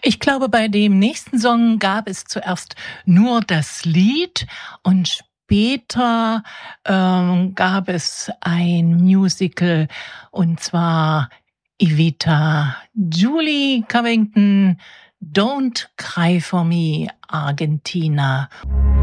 Ich glaube, bei dem nächsten Song gab es zuerst nur das Lied und später gab es ein Musical, und zwar Evita Julie Covington, Don't Cry for Me, Argentina.